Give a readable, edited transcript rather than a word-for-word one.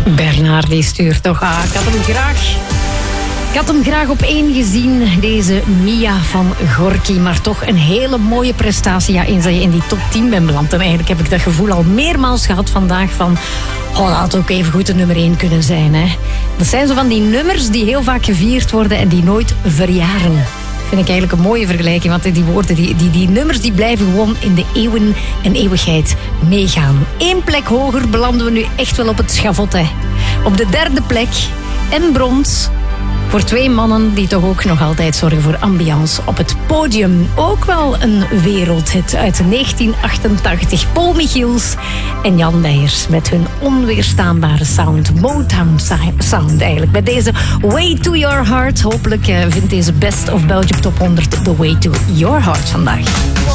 Bernard die stuurt toch aan. Ik had hem graag op 1 gezien, deze Mia van Gorky. Maar toch een hele mooie prestatie. Ja, eens dat je in die top 10 bent beland. En eigenlijk heb ik dat gevoel al meermaals gehad vandaag van... Oh, dat had ook even goed de nummer 1 kunnen zijn, hè. Dat zijn zo van die nummers die heel vaak gevierd worden en die nooit verjaren. Vind ik eigenlijk een mooie vergelijking, want die woorden, die nummers die blijven gewoon in de eeuwen en eeuwigheid meegaan. 1 plek hoger belanden we nu echt wel op het schavot, hè. Op de 3e plek en brons voor 2 mannen die toch ook nog altijd zorgen voor ambiance op het podium. Ook wel een wereldhit uit 1988. Paul Michiels en Jan Meijers met hun onweerstaanbare sound. Motown sound eigenlijk. Met deze Way to Your Heart. Hopelijk vindt deze Best of Belgium Top 100 The Way to Your Heart vandaag.